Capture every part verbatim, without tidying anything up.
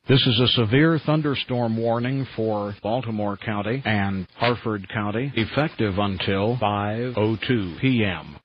This is a severe thunderstorm warning for Baltimore County and Harford County, effective until five oh two p.m.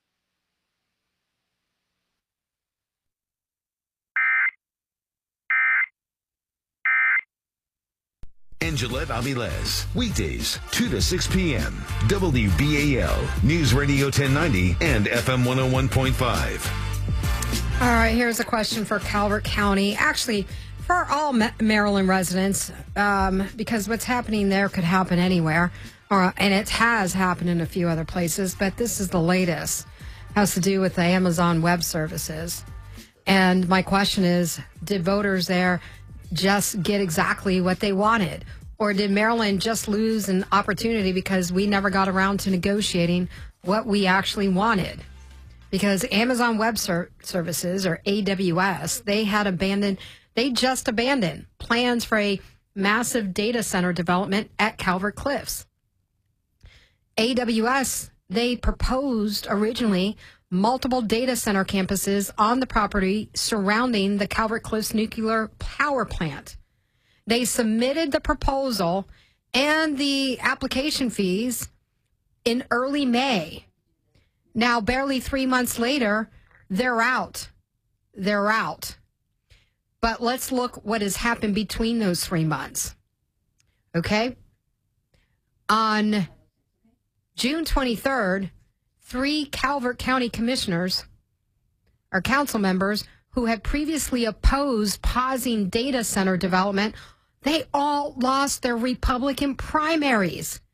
Angela Avilés, weekdays, two to six p.m. W B A L, News Radio ten ninety and F M one oh one point five. All right, here's a question for Calvert County. Actually, for all Ma- Maryland residents, um, because what's happening there could happen anywhere, or, and it has happened in a few other places, but this is the latest. It has to do with the Amazon Web Services. And my question is, did voters there just get exactly what they wanted? Or did Maryland just lose an opportunity because we never got around to negotiating what we actually wanted? Because Amazon Web Ser- Services, or A W S, they had abandoned, they just abandoned plans for a massive data center development at Calvert Cliffs. A W S, they proposed originally multiple data center campuses on the property surrounding the Calvert Cliffs nuclear power plant. They submitted the proposal and the application fees in early May. Now, barely three months later, they're out. They're out. But let's look what has happened between those three months. Okay? On June twenty-third, three Calvert County commissioners or council members who had previously opposed pausing data center development, they all lost their Republican primaries.